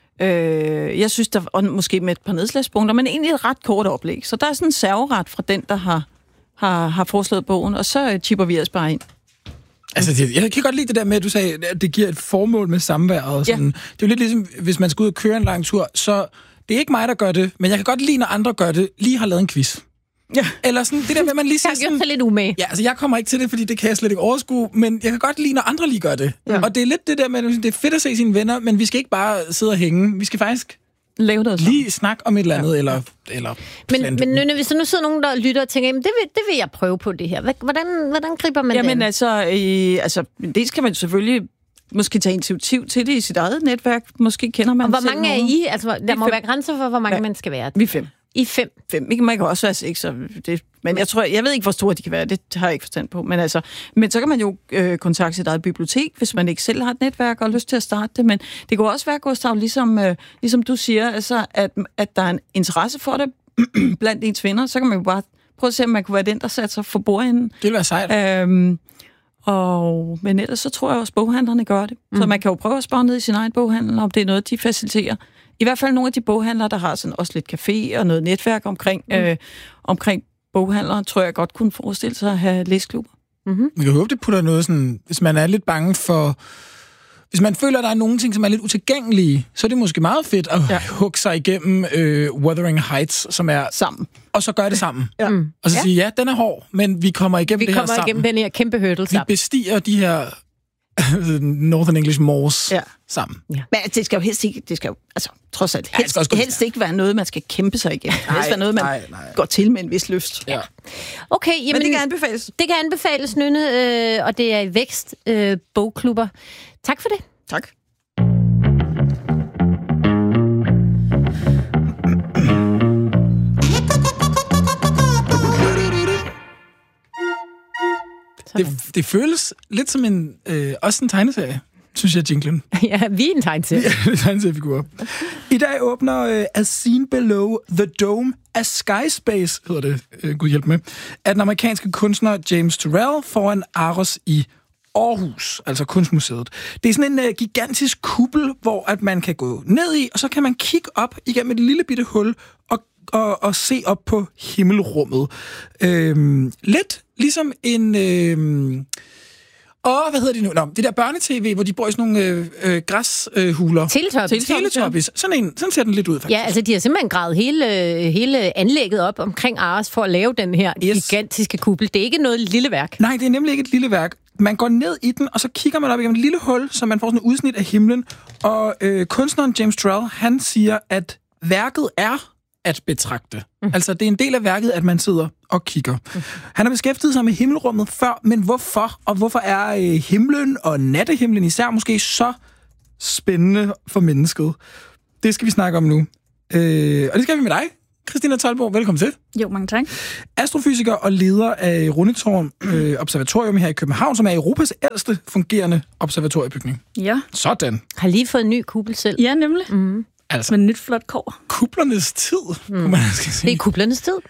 Jeg synes, og måske med et par nedslagspunkter, men egentlig et ret kort oplæg. Så der er sådan en serveret fra den, der har foreslået bogen, og så chipper vi os bare ind. Altså, jeg kan godt lide det der med, at du sagde, at det giver et formål med samværet. Og sådan. Ja. Det er jo lidt ligesom, hvis man skal ud og køre en lang tur, så det er ikke mig, der gør det, men jeg kan godt lide, når andre gør det, lige har lavet en quiz. Ja. Eller sådan, det der med, at man lige siger sådan... Jeg lidt umage. Ja, altså jeg kommer ikke til det, fordi det kan jeg slet ikke overskue, men jeg kan godt lide, når andre lige gør det. Ja. Og det er lidt det der med, at det er fedt at se sine venner, men vi skal ikke bare sidde og hænge. Vi skal faktisk lave noget lige snakke om et eller andet, eller men hvis der nu sidder nogen, der lytter og tænker, jamen, det vil jeg prøve på det her. Hvordan griber man det? Jamen altså, det skal man selvfølgelig måske tage initiativ til det i sit eget netværk. Måske kender man. Og hvor mange er I? Altså, der må være grænser for, hvor mange man skal være. Vi er 5. i 5. 5. Man kan også være 6. Men jeg ved ikke, hvor store de kan være. Det har jeg ikke forstand på. Men så kan man jo kontakte sit eget bibliotek, hvis man ikke selv har et netværk og har lyst til at starte det. Men det kunne også være, Gustav, ligesom du siger, altså, at der er en interesse for det blandt ens venner. Så kan man jo bare prøve at se, om man kunne være den, der satte sig for bordenden. Det vil være sejt. Men ellers så tror jeg også, at boghandlerne gør det. Så man kan jo prøve at spørge ned i sin egen boghandel, om det er noget, de faciliterer. I hvert fald nogle af de boghandlere, der har sådan også lidt café og noget netværk omkring boghandlere, tror jeg godt kunne forestille sig at have læsklubber. Man kan håbe, det putter noget sådan, hvis man er lidt bange for... Hvis man føler, at der er nogle ting, som er lidt utilgængelige, så er det måske meget fedt at hugge sig igennem Wuthering Heights, som er... Sammen. Og så gør det sammen. Og så sige, ja, den er hård, men vi kommer igennem det her sammen. Vi kommer igennem den her kæmpe hurdle sammen. Vi bestiger de her Northern English Moors sammen. Ja. Men det skal jo helst ikke, trods alt, helst ikke være noget, man skal kæmpe sig igennem. Det skal helst være noget, man går til med en vis lyst. Ja. Okay, jamen, men det kan anbefales. Det kan anbefales, Nynne, og det er i Vækst bogklubber. Tak for det. Tak. Det føles lidt som også en tegneserie, synes jeg, jinglen. Ja, vi er en tegneserie. Ja, en tegneseriefigur. I dag åbner As Seen Below the Dome, A Sky Space, hedder det, Gud hjælp med, af den amerikanske kunstner James Turrell foran Aros i Aarhus, altså Kunstmuseet. Det er sådan en gigantisk kuppel, hvor at man kan gå ned i, og så kan man kigge op igennem et lille bitte hul og se op på himmelrummet. Lidt ligesom en... hvad hedder det nu? Nå, det der børnetv, hvor de bor i sådan nogle græshuler. Teletubbies. Sådan ser den lidt ud, faktisk. Ja, altså de har simpelthen gravet hele anlægget op omkring Aros for at lave den her gigantiske kuppel. Det er ikke noget lille værk. Nej, det er nemlig ikke et lille værk. Man går ned i den, og så kigger man op igennem et lille hul, så man får sådan et udsnit af himlen. Og kunstneren James Turrell, han siger, at værket er at betragte. Altså, det er en del af værket, at man sidder og kigger. Han har beskæftiget sig med himmelrummet før, men hvorfor? Og hvorfor er himlen og nattehimlen især måske så spændende for mennesket? Det skal vi snakke om nu. Og det skal vi med dig, Christina Tolborg. Velkommen til. Jo, mange tak. Astrofysiker og leder af Rundetårn Observatorium her i København, som er Europas ældste fungerende observatoriebygning. Ja. Sådan. Har lige fået en ny kuppel selv. Ja, nemlig. Altså, med nyt flot kår. Kuplernes tid, man skal sige. Det er kuplernes tid.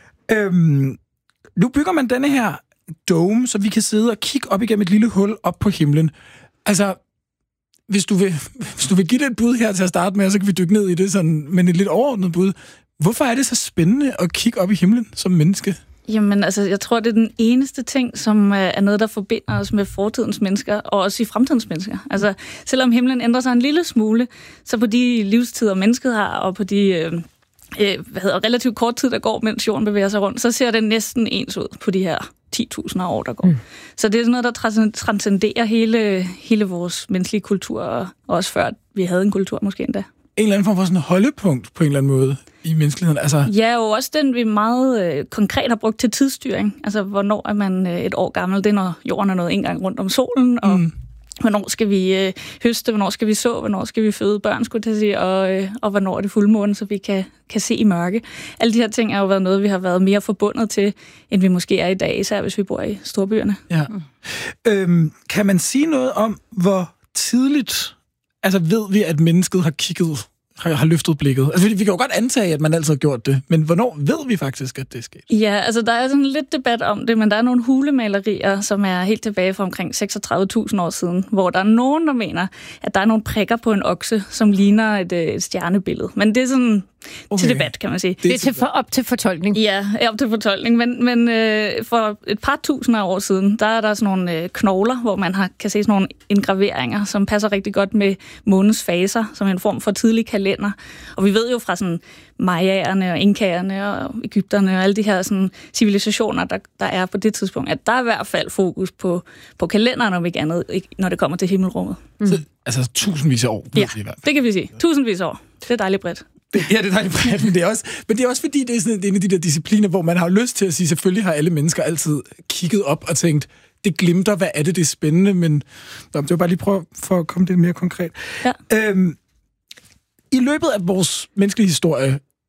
Nu bygger man denne her dome, så vi kan sidde og kigge op igennem et lille hul op på himlen. Altså, hvis du vil give det et bud her til at starte med, så kan vi dykke ned i det sådan, men et lidt overordnet bud. Hvorfor er det så spændende at kigge op i himlen som menneske? Jamen, altså, jeg tror, det er den eneste ting, som er noget, der forbinder os med fortidens mennesker, og også i fremtidens mennesker. Altså, selvom himlen ændrer sig en lille smule, så på de livstider, mennesket har, og på de relativt kort tid, der går, mens jorden bevæger sig rundt, så ser det næsten ens ud på de her 10.000 år, der går. Så det er sådan noget, der transcenderer hele vores menneskelige kultur, og også før vi havde en kultur måske endda. En eller anden form for sådan et holdepunkt på en eller anden måde i menneskeligheden. Altså... Ja, og også den, vi meget konkret har brugt til tidsstyring. Altså, hvornår er man et år gammel? Det er, når jorden er nået en gang rundt om solen, og hvornår skal vi høste, hvornår skal vi så, hvornår skal vi føde børn, skulle jeg sige, og hvornår er det fuldmåne, så vi kan se i mørke. Alle de her ting har jo været noget, vi har været mere forbundet til, end vi måske er i dag, især hvis vi bor i storbyerne. Ja. Kan man sige noget om, hvor tidligt ved vi, at mennesket har løftet blikket? Altså, vi kan jo godt antage, at man altid har gjort det, men hvornår ved vi faktisk, at det er sket? Ja, altså der er sådan lidt debat om det, men der er nogle hulemalerier, som er helt tilbage fra omkring 36.000 år siden, hvor der er nogen, der mener, at der er nogle prikker på en okse, som ligner et stjernebillede. Men det er sådan til debat, kan man sige. Det er op til fortolkning. Ja, op til fortolkning, men for et par tusinder år siden, der er der sådan nogle knogler, hvor man kan se sådan nogle engraveringer, som passer rigtig godt med månens faser, som en form for tidlig kalender. Og vi ved jo fra sådan mayaerne og inkaerne og egypterne og alle de her sådan civilisationer, der er på det tidspunkt, at der er i hvert fald fokus på kalenderen, og ikke andet, når det kommer til himmelrummet. Så, altså tusindvis af år. Ja, det kan vi sige. Tusindvis af år. Det er dejligt bredt. Det er dejligt bredt, men det er også fordi, det er sådan en af de der discipliner, hvor man har lyst til at sige, selvfølgelig har alle mennesker altid kigget op og tænkt, det glimter, hvad er det er spændende, men det var bare lige prøve for at komme lidt mere konkret. Ja. I løbet af vores menneskelige historie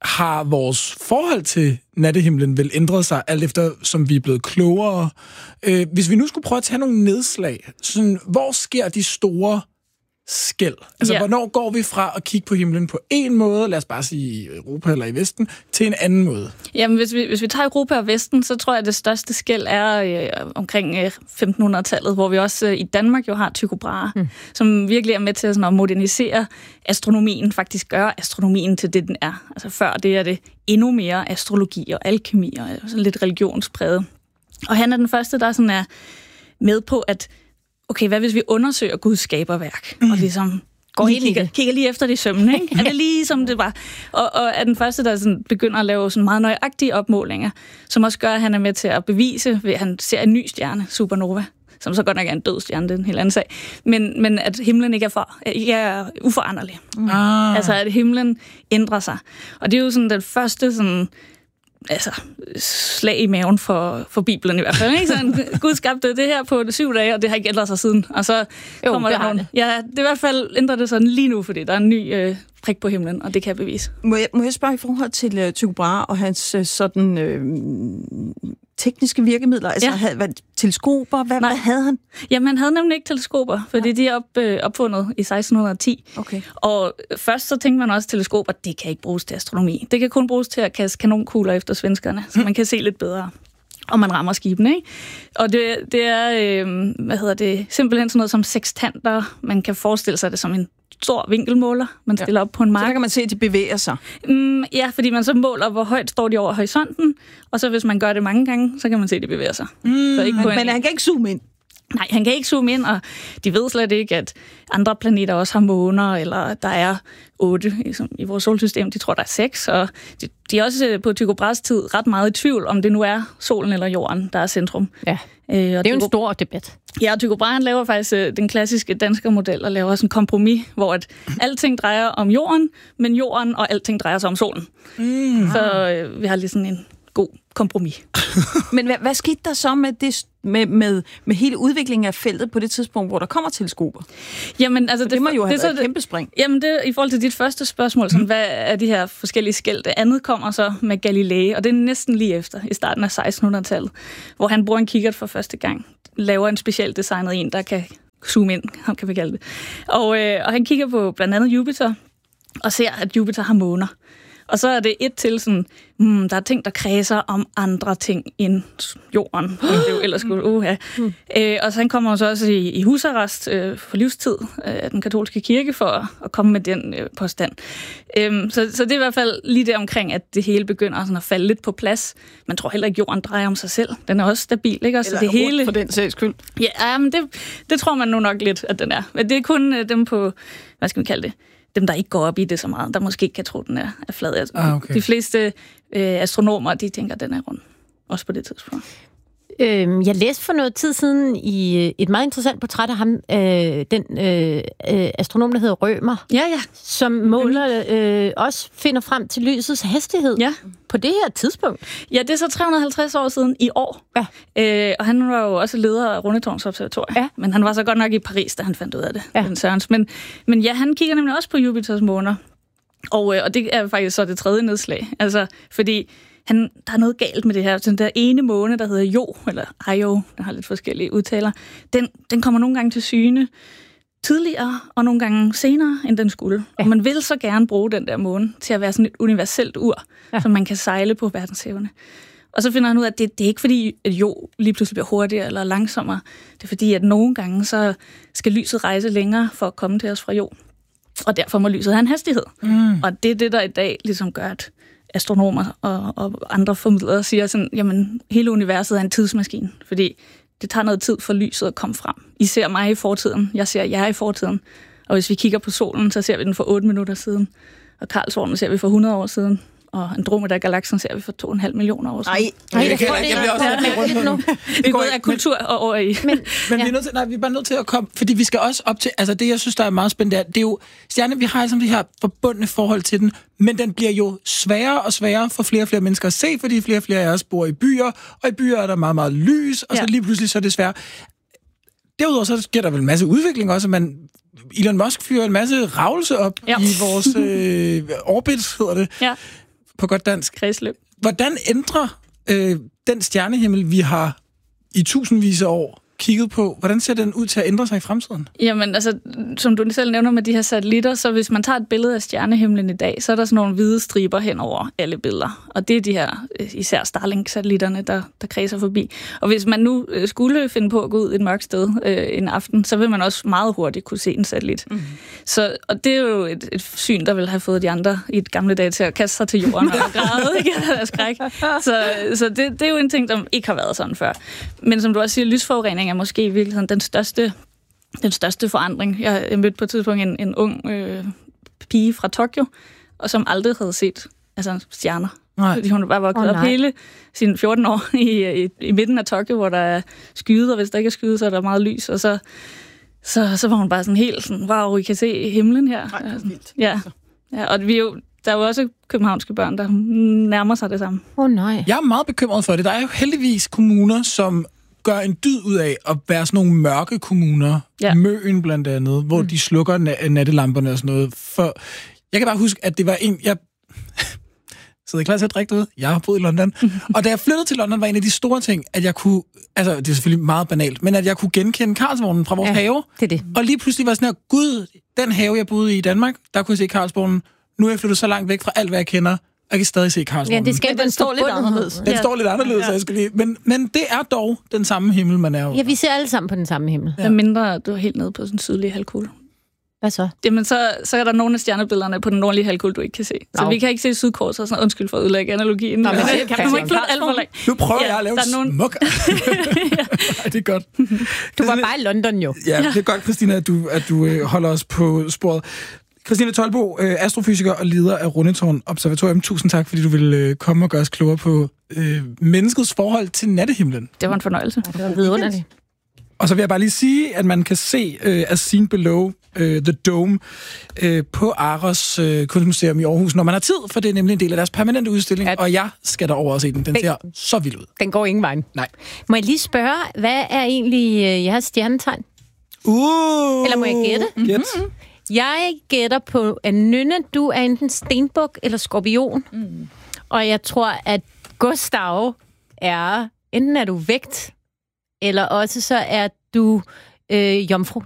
har vores forhold til nattehimlen vel ændret sig, alt efter som vi er blevet klogere. Hvis vi nu skulle prøve at tage nogle nedslag, sådan, hvor sker de store skel? Altså, hvornår går vi fra at kigge på himlen på en måde, lad os bare sige i Europa eller i Vesten, til en anden måde? Jamen, hvis vi tager Europa og Vesten, så tror jeg, at det største skel er omkring 1500-tallet, hvor vi også i Danmark jo har Tycho Brahe, som virkelig er med til at modernisere astronomien, faktisk gøre astronomien til det, den er. Altså før det er det endnu mere astrologi og alkemi og sådan lidt religionspræget. Og han er den første, der sådan er med på, at okay, hvad hvis vi undersøger Guds skaberværk, og ligesom kigger lige efter det i sømmen, ikke? Er det lige som det var? Og er den første, der sådan begynder at lave sådan meget nøjagtige opmålinger, som også gør, at han er med til at bevise, ved at han ser en ny stjerne, supernova, som så godt nok er en død stjerne, det er en helt anden sag, men at himlen ikke er uforanderlig. Altså, at himlen ændrer sig. Og det er jo sådan den første sådan slag i maven for Bibelen i hvert fald. Ikke? Så Gud skabte det her på 7 dage, og det har ikke ændret sig siden. Og så kommer der nogle... Ja, det i hvert fald ændrer det sådan lige nu, fordi der er en ny prik på himlen, og det kan jeg bevise. Må jeg spørge i forhold til Tycho Brahe og hans sådan tekniske virkemidler? Altså, teleskoper? Hvad havde han? Jamen, han havde nemlig ikke teleskoper, fordi de er opfundet i 1610. Okay. Og først så tænkte man også, at teleskoper, det kan ikke bruges til astronomi. Det kan kun bruges til at kaste kanonkugler efter svenskerne, så man kan se lidt bedre, og man rammer skibene, ikke? Og det er, simpelthen sådan noget som sextanter. Man kan forestille sig det som en stor vinkelmåler, man stiller op på en mark. Så der kan man se, at de bevæger sig. Ja, fordi man så måler, hvor højt står de over horisonten, og så hvis man gør det mange gange, så kan man se, at de bevæger sig. Så ikke men han kan ikke zoome ind. Nej, han kan ikke zoome ind, og de ved slet ikke, at andre planeter også har måner, eller der er 8 i vores solsystem. De tror, der er 6, og de er også på Tycho Brahes tid ret meget i tvivl, om det nu er solen eller jorden, der er centrum. Ja, det er jo en stor debat. Ja, og Tycho Brahe laver faktisk den klassiske danske model, og laver også en kompromis, hvor at alting drejer om jorden, men jorden og alting drejer sig om solen. Så vi har lige sådan en god kompromis. Men hvad skete der så med det med hele udviklingen af feltet på det tidspunkt, hvor der kommer teleskoper? Jamen, altså det må jo have været et kæmpe spring. Jamen, det i forhold til dit første spørgsmål, sådan, hvad er de her forskellige skel? Det andet kommer så med Galilei, og det er næsten lige efter, i starten af 1600-tallet, hvor han bruger en kikkert for første gang, laver en specielt designet en, der kan zoome ind, kan vi kalde det. Og han kigger på blandt andet Jupiter, og ser, at Jupiter har måner. Og så er det et til sådan, der er ting, der kredser om andre ting end jorden. Det er jo ellers og så han kommer så også i husarrest for livstid af den katolske kirke for at komme med den påstand. Så det er i hvert fald lige der omkring, at det hele begynder sådan at falde lidt på plads. Man tror heller ikke, jorden drejer om sig selv. Den er også stabil, ikke? Eller det hele for den sags skyld. Ja, men det tror man nu nok lidt, at den er. Men det er kun dem på, hvad skal vi kalde det? Dem, der ikke går op i det så meget, der måske ikke kan tro, at den er flad. Altså, de fleste astronomer, de tænker, at den er rund. Også på det tidspunkt. Jeg læste for noget tid siden i et meget interessant portræt af ham, den astronom, der hedder Rømer, som måler også finder frem til lysets hastighed på det her tidspunkt. Ja, det er så 350 år siden i år. Ja. Og han var jo også leder af Rundetårns Observatorium. Ja. Men han var så godt nok i Paris, da han fandt ud af det. Ja. Sørens. Men ja, han kigger nemlig også på Jupiters måner. Og det er faktisk så det tredje nedslag. Altså, fordi der er noget galt med det her. Den der ene måne, der hedder Jo, eller Io, der har lidt forskellige udtaler, den kommer nogle gange til syne tidligere, og nogle gange senere, end den skulle. Ja. Og man vil så gerne bruge den der måne til at være sådan et universelt ur, som man kan sejle på verdenshavene. Og så finder han ud af, at det er ikke fordi, at Jo lige pludselig bliver hurtigere eller langsommere. Det er fordi, at nogle gange så skal lyset rejse længere for at komme til os fra Jo. Og derfor må lyset have en hastighed. Og det er det, der i dag ligesom gør, at astronomer og andre formidlere siger sådan, jamen, hele universet er en tidsmaskine, fordi det tager noget tid for lyset at komme frem. I ser mig i fortiden, jeg ser jer i fortiden, og hvis vi kigger på solen, så ser vi den for 8 minutter siden, og Karlsvognen ser vi for 100 år siden, og Andromeda-galaksen ser vi for 2,5 millioner år siden. Nej, jeg bliver også lidt nu. Vi går af kultur og over i. Men vi er bare nødt til at komme, fordi vi skal også op til, altså det, jeg synes, der er meget spændende, det er jo, stjerne, vi har altså det her forbundne forhold til den, men den bliver jo sværere og sværere for flere og flere mennesker at se, fordi flere og flere af os bor i byer, og i byer er der meget, meget lys, og så lige pludselig så er det svært. Derudover så sker der vel en masse udvikling også, Elon Musk fyrer en masse ravelse op i vores orbit, hedder det. Ja. på godt dansk. Kredsløb. Hvordan ændrer den stjernehimmel, vi har i tusindvis af år kigget på, hvordan ser den ud til at ændre sig i fremtiden? Jamen, altså, som du selv nævner med de her satellitter, så hvis man tager et billede af stjernehimlen i dag, så er der sådan nogle hvide striber hen over alle billeder. Og det er de her, især Starlink-satellitterne, der kredser forbi. Og hvis man nu skulle finde på at gå ud et mørkt sted en aften, så vil man også meget hurtigt kunne se en satellit. Mm. Så, og det er jo et syn, der vil have fået de andre i et gamle dage til at kaste sig til jorden og græde, ikke? Af skræk. Så det er jo en ting, som ikke har været sådan før. Men som du også siger, lysforurening er måske i virkeligheden den største forandring. Jeg mødte på et tidspunkt en ung pige fra Tokyo, og som aldrig havde set stjerner. Nej. Fordi hun bare vokset op hele sine 14 år i midten af Tokyo, hvor der er skyet, og hvis der ikke er skyet, så er der meget lys, og så var hun bare sådan helt sådan, wow, I kan se himlen her. Nej, det er vildt. Ja, og der er jo også københavnske børn, der nærmer sig det samme. Nej. Jeg er meget bekymret for det. Der er jo heldigvis kommuner, som gør en dyd ud af at være sådan nogle mørke kommuner. Ja. Møen blandt andet, hvor de slukker nattelamperne og sådan noget. For jeg kan bare huske, at det var jeg sidder klar til at drikke ud. Jeg har boet i London. Og da jeg flyttede til London, var en af de store ting, at jeg kunne, altså det er selvfølgelig meget banalt, men at jeg kunne genkende Karlsvognen fra vores have. Det er det. Og lige pludselig var sådan her, gud, den have, jeg boede i Danmark, der kunne jeg se Karlsvognen. Nu er jeg flyttet så langt væk fra alt, hvad jeg kender. Jeg kan stadig se Karlsvognen. Ja, det skal den står lidt anderledes. Den står lidt anderledes, jeg skal lige. Men det er dog den samme himmel, man er jo. Ja, vi ser alle sammen på den samme himmel. Ja. Mindre du er helt nede på den sydlige halvkugle. Hvad så? Jamen, så er der nogle af stjernebillederne på den nordlige halvkugle, du ikke kan se. Så vi kan ikke se Sydkorset og sådan. Undskyld for at udlægge analogien. Nå, men det kan man ikke flytte alt for langt. Nu prøver jeg at lave smuk. Det er godt. Du var bare i London jo. Ja, det er godt, Christina, at du holder os på sporet. Christina Tolbo, astrofysiker og leder af Rundetårn Observatorium. Tusind tak, fordi du ville komme og gøre os klogere på menneskets forhold til nattehimlen. Det var en fornøjelse. Det var vidunderligt. Og så vil jeg bare lige sige, at man kan se As Seen Below The Dome på Aros Kunstmuseum i Aarhus, når man har tid, for det er nemlig en del af deres permanente udstilling, og jeg skal derover og se den. Den ser så vild ud. Den går ingen vej. Nej. Må jeg lige spørge, hvad er egentlig jeres stjernetegn? Eller må jeg gætte? Gæt. Jeg gætter på, at Nynne, du er enten stenbuk eller skorpion. Og jeg tror, at Gustav enten er du vægt, eller også så er du jomfru.